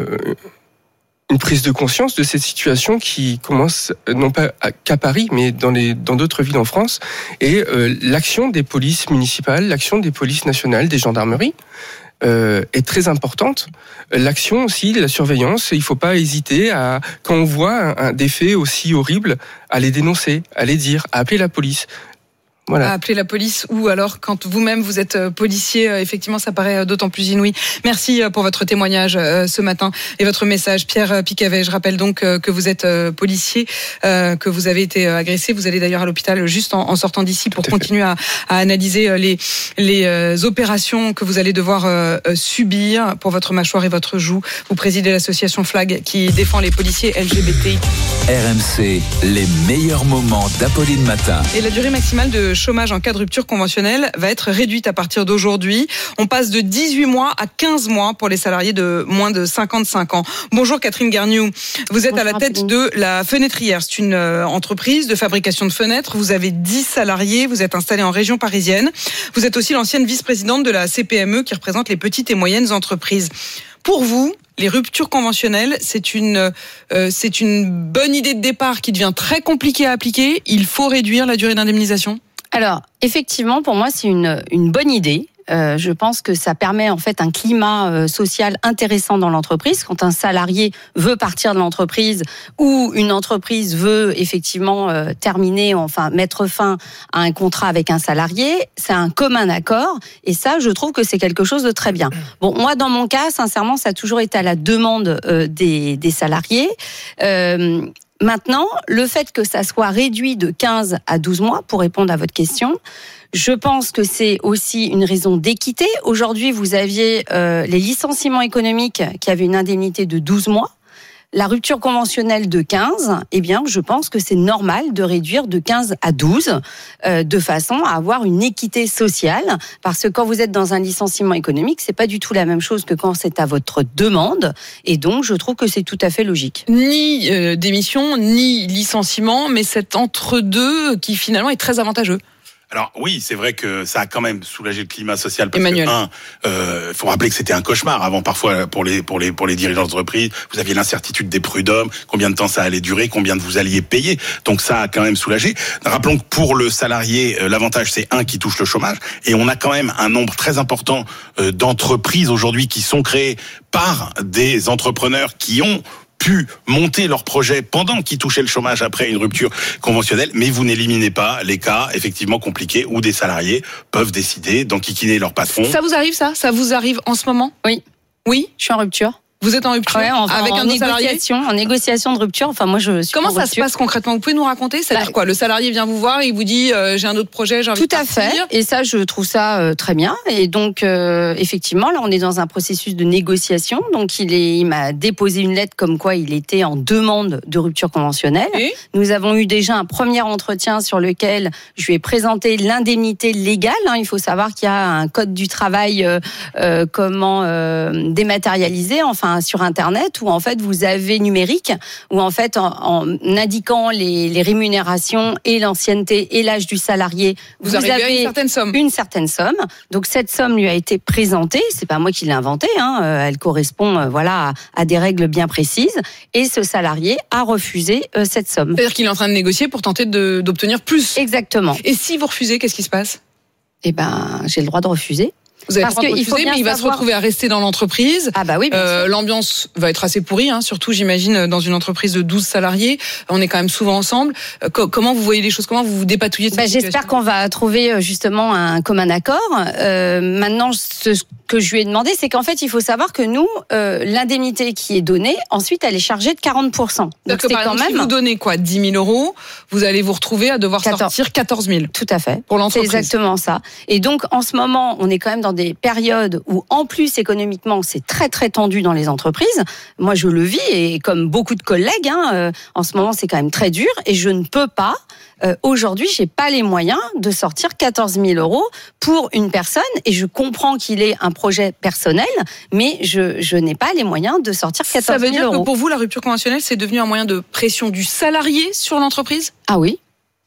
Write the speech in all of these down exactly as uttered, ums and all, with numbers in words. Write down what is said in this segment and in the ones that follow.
une prise de conscience de cette situation qui commence, non pas qu'à Paris, mais dans, les, dans d'autres villes en France, et euh, l'action des polices municipales, l'action des polices nationales, des gendarmeries, euh, est très importante. L'action aussi, la surveillance, il ne faut pas hésiter à, quand on voit un, un, des faits aussi horribles, à les dénoncer, à les dire, à appeler la police. Voilà. À appeler la police, ou alors quand vous-même vous êtes policier, effectivement ça paraît d'autant plus inouï. Merci pour votre témoignage ce matin et votre message, Pierre Picavet. Je rappelle donc que vous êtes policier, que vous avez été agressé. Vous allez d'ailleurs à l'hôpital juste en sortant d'ici pour continuer à, à analyser les, les opérations que vous allez devoir subir pour votre mâchoire et votre joue. Vous présidez l'association Flag qui défend les policiers L G B T. R M C, les meilleurs moments d'Apolline Matin. Et la durée maximale de chômage en cas de rupture conventionnelle va être réduite à partir d'aujourd'hui. On passe de dix-huit mois à quinze mois pour les salariés de moins de cinquante-cinq ans. Bonjour Catherine Garniou. Vous êtes Bonjour, à la tête de la Fenêtrière. C'est une entreprise de fabrication de fenêtres. Vous avez dix salariés. Vous êtes installée en région parisienne. Vous êtes aussi l'ancienne vice-présidente de la C P M E qui représente les petites et moyennes entreprises. Pour vous, les ruptures conventionnelles, c'est une, euh, c'est une bonne idée de départ qui devient très compliquée à appliquer. Il faut réduire la durée d'indemnisation ? Alors, effectivement, pour moi, c'est une, une bonne idée. Euh, je pense que ça permet en fait un climat euh, social intéressant dans l'entreprise. Quand un salarié veut partir de l'entreprise ou une entreprise veut effectivement euh, terminer, enfin mettre fin à un contrat avec un salarié, c'est un commun accord. Et ça, je trouve que c'est quelque chose de très bien. Bon, moi, dans mon cas, sincèrement, ça a toujours été à la demande euh, des, des salariés. Euh, Maintenant, le fait que ça soit réduit de quinze à douze mois, pour répondre à votre question, je pense que c'est aussi une raison d'équité. Aujourd'hui, vous aviez euh, les licenciements économiques qui avaient une indemnité de douze mois. La rupture conventionnelle de quinze, eh bien, je pense que c'est normal de réduire de quinze à douze, euh, de façon à avoir une équité sociale. Parce que quand vous êtes dans un licenciement économique, c'est pas du tout la même chose que quand c'est à votre demande. Et donc, je trouve que c'est tout à fait logique. Ni euh, démission, ni licenciement, mais cet entre-deux qui finalement est très avantageux. Alors oui, c'est vrai que ça a quand même soulagé le climat social parce Emmanuel. que un, euh, faut rappeler que c'était un cauchemar avant parfois pour les pour les pour les dirigeants d'entreprise. Vous aviez l'incertitude des prud'hommes, combien de temps ça allait durer, combien de vous alliez payer. Donc ça a quand même soulagé. Rappelons que pour le salarié, euh, l'avantage c'est un qui touche le chômage et on a quand même un nombre très important euh, d'entreprises aujourd'hui qui sont créées par des entrepreneurs qui ont pu monter leur projet pendant qu'ils touchaient le chômage après une rupture conventionnelle, mais vous n'éliminez pas les cas effectivement compliqués où des salariés peuvent décider d'enquiquiner leur patron. Ça vous arrive ça ? Ça vous arrive en ce moment ? Oui. Oui ? Je suis en rupture. Vous êtes en rupture ouais, enfin, avec en un autre négociation, salarié ? en négociation de rupture. Enfin, moi, je suis Comment en ça rupture. se passe concrètement ? Vous pouvez nous raconter ? C'est-à-dire bah, quoi ? Le salarié vient vous voir et il vous dit euh, j'ai un autre projet, j'ai envie tout de partir. Tout à fait. Et ça, je trouve ça euh, très bien. Et donc, euh, effectivement, là, on est dans un processus de négociation. Donc, il est, il m'a déposé une lettre comme quoi il était en demande de rupture conventionnelle. Et Nous avons eu déjà un premier entretien sur lequel je lui ai présenté l'indemnité légale. Hein. Il faut savoir qu'il y a un code du travail euh, euh, comment euh, dématérialisé, enfin sur Internet, où en fait vous avez numérique, où en fait en, en indiquant les, les rémunérations et l'ancienneté et l'âge du salarié, vous, vous avez avez une certaine somme. Une certaine somme. Donc cette somme lui a été présentée. C'est pas moi qui l'ai inventée. Hein. Euh, elle correspond, euh, voilà, à, à des règles bien précises. Et ce salarié a refusé euh, cette somme. C'est-à-dire qu'il est en train de négocier pour tenter de, d'obtenir plus. Exactement. Et si vous refusez, qu'est-ce qui se passe ? Eh ben, j'ai le droit de refuser. Vous avez Parce le droit de qu'il refuser, faut bien mais il va savoir... se retrouver à rester dans l'entreprise. Ah bah oui, bien euh, sûr. L'ambiance va être assez pourrie, hein, surtout j'imagine dans une entreprise de douze salariés. On est quand même souvent ensemble. Euh, co- comment vous voyez les choses ? Comment vous vous dépatouillez de cette bah, situation ? J'espère qu'on va trouver justement un commun accord. Euh, maintenant, ce que je lui ai demandé, c'est qu'en fait, il faut savoir que nous, euh, l'indemnité qui est donnée, ensuite, elle est chargée de quarante pour cent. Donc c'est quand exemple, même... si vous donnez quoi, dix mille euros, vous allez vous retrouver à devoir quatorze sortir quatorze mille. Tout à fait. Pour l'entreprise. C'est exactement ça. Et donc, en ce moment, on est quand même dans des périodes où, en plus, économiquement, c'est très, très tendu dans les entreprises. Moi, je le vis, et comme beaucoup de collègues, hein, euh, en ce moment, c'est quand même très dur, et je ne peux pas, euh, aujourd'hui, j'ai pas les moyens de sortir quatorze mille euros pour une personne, et je comprends qu'il ait un projet personnel, mais je, je n'ai pas les moyens de sortir quatorze mille euros. Ça veut dire que pour vous, la rupture conventionnelle, c'est devenu un moyen de pression du salarié sur l'entreprise ? Ah oui.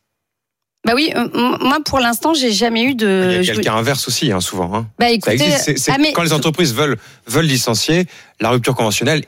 Bah oui, euh, moi pour l'instant j'ai jamais eu de. Il y a quelqu'un inverse aussi, hein, souvent. Hein. Bah écoutez, ça existe. C'est, c'est ah, mais... quand les entreprises veulent veulent licencier, la rupture conventionnelle